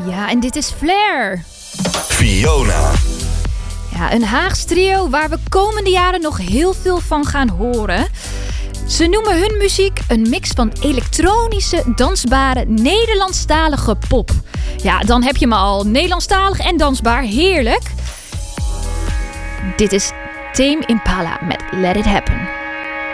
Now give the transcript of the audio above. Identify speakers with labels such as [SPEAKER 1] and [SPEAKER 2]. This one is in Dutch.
[SPEAKER 1] Ja, en dit is Flair.
[SPEAKER 2] Fiona.
[SPEAKER 1] Ja, een Haags trio waar we komende jaren nog heel veel van gaan horen. Ze noemen hun muziek een mix van elektronische, dansbare, Nederlandstalige pop. Ja, dan heb je me al. Nederlandstalig en dansbaar, heerlijk. Dit is Tame Impala met Let It Happen.